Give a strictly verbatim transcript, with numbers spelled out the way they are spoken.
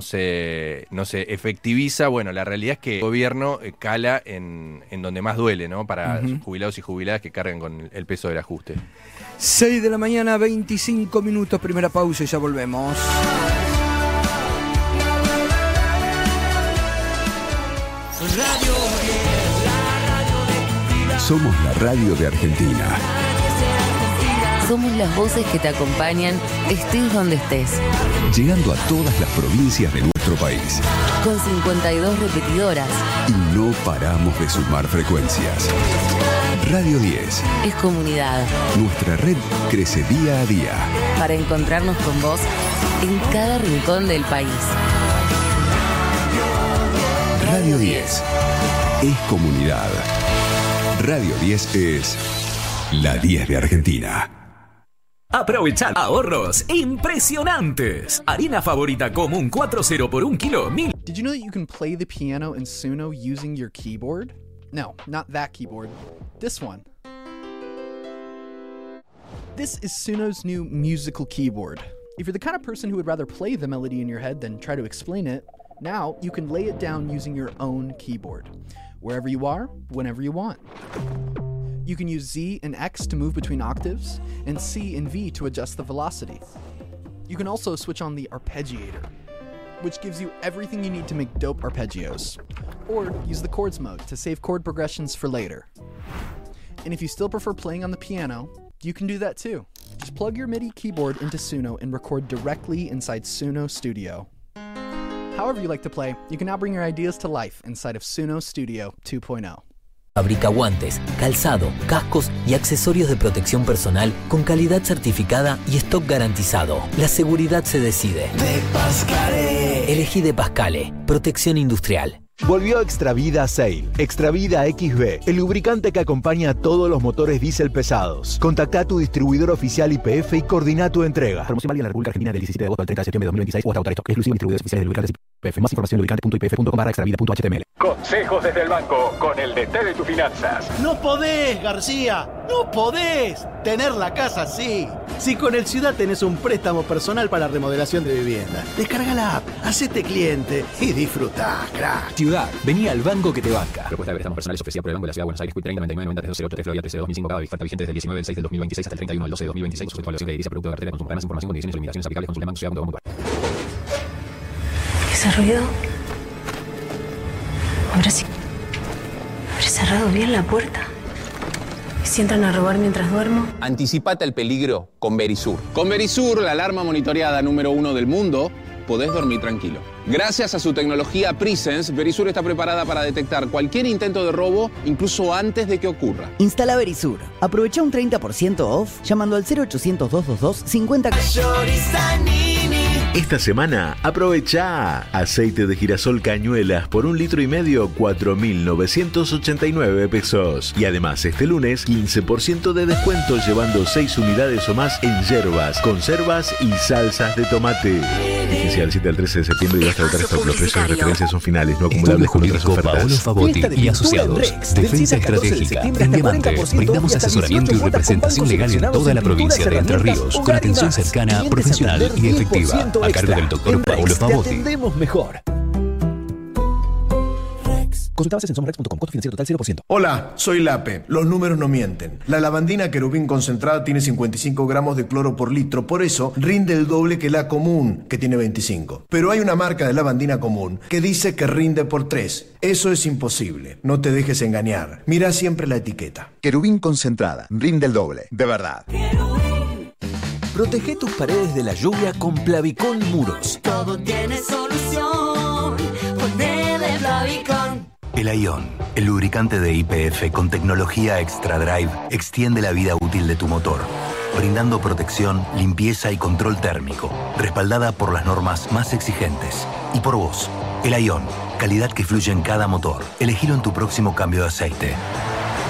se, no se efectiviza. Bueno, la realidad es que el gobierno eh, cala en, en donde más duele, ¿no? Para uh-huh. jubilados y jubiladas que carguen con el peso del ajuste. seis de la mañana, veinticinco minutos, primera pausa y ya volvemos. Somos la radio de Argentina. Somos las voces que te acompañan, estés donde estés. Llegando a todas las provincias de nuestro país. Con cincuenta y dos repetidoras. Y no paramos de sumar frecuencias. Radio diez. Es comunidad. Nuestra red crece día a día. Para encontrarnos con vos en cada rincón del país. Radio diez. Es comunidad. Radio diez es la diez de Argentina. Aprovechar ahorros impresionantes. Harina favorita común cuatro cero por un kilo. Mil. Did you know that you can play the piano in Suno using your keyboard? No, not that keyboard. This one. This is Suno's new musical keyboard. If you're the kind of person who would rather play the melody in your head than try to explain it, now you can lay it down using your own keyboard. Wherever you are, whenever you want. You can use Z and X to move between octaves, and C and V to adjust the velocity. You can also switch on the arpeggiator, which gives you everything you need to make dope arpeggios. Or use the chords mode to save chord progressions for later. And if you still prefer playing on the piano, you can do that too. Just plug your MIDI keyboard into Suno and record directly inside Suno Studio. However you like to play, you can now bring your ideas to life inside of Suno Studio two point oh. Fabrica guantes, calzado, cascos y accesorios de protección personal con calidad certificada y stock garantizado. La seguridad se decide. De Pascale. Elegí De Pascale. Protección industrial. Volvió Extravida Sail. Extravida X B, el lubricante que acompaña a todos los motores diésel pesados. Contactá a tu distribuidor oficial Y P F y coordina tu entrega. Promoción válida en la República Argentina del diecisiete de agosto al treinta de septiembre de dos mil veintiséis o hasta agotar stock. Exclusivo en distribuidores oficiales de lubricantes Y P F. Más información en lubricante punto i p f punto com barra extravida punto h t m l. Consejos desde el banco con el D T de tus finanzas. No podés, García, no podés tener la casa así. Si con el Ciudad tenés un préstamo personal para remodelación de vivienda, descarga la app, hacete cliente y disfrutá, crack. Ciudad, vení al banco que te banca. Propuesta de préstamos personales ofrecida por el Banco de la Ciudad de Buenos Aires, Q treinta noventa y nueve noventa tres cero ocho tres Florida trece dos mil cinco, cada oferta vigente desde el diecinueve del seis del dos mil veintiséis hasta el treinta y uno del doce del dos mil veintiséis, sujeto a evaluación de edilicia, producto de cartera de consumo. Más información, condiciones y limitaciones aplicables. Consulte banco ciudad punto com punto a r. ¿Ese ruido? Ahora sí. ¿Habré cerrado bien la puerta? ¿Y si entran a robar mientras duermo? Anticipate al peligro con Verisur. Con Verisur, la alarma monitoreada número uno del mundo, podés dormir tranquilo. Gracias a su tecnología Presence, Verisur está preparada para detectar cualquier intento de robo, incluso antes de que ocurra. Instala Verisur. Aprovecha un treinta por ciento off llamando al cero ochocientos, doscientos veintidós, cincuenta. Esta semana aprovecha aceite de girasol Cañuelas por un litro y medio, cuatro mil novecientos ochenta y nueve pesos. Y además este lunes quince por ciento de descuento llevando seis unidades o más en yerbas, conservas y salsas de tomate. Vigencia del siete al trece de septiembre y hasta agotar stock. Los precios de referencia son finales, no acumulables con otras ofertas. Paolo Favotti y asociados. Defensa estratégica. En Diamante brindamos asesoramiento y representación legal en toda la provincia de Entre Ríos con atención cercana, profesional y efectiva. A cargo del doctor Paolo Favotti. Te atendemos mejor. Consulta bases en somrex punto com. Costo financiero total cero por ciento. Hola, soy Lape. Los números no mienten. La lavandina Querubín concentrada tiene cincuenta y cinco gramos de cloro por litro. Por eso rinde el doble que la común, que tiene veinticinco. Pero hay una marca de lavandina común que dice que rinde por tres. Eso es imposible. No te dejes engañar. Mira siempre la etiqueta. Querubín concentrada. Rinde el doble. De verdad. Protege tus paredes de la lluvia con Plavicón Muros. Todo tiene solución. Ponte de Plavicón. El Ion, el lubricante de Y P F con tecnología Extra Drive, extiende la vida útil de tu motor, brindando protección, limpieza y control térmico, respaldada por las normas más exigentes. Y por vos, el Ion, calidad que fluye en cada motor. Elegilo en tu próximo cambio de aceite.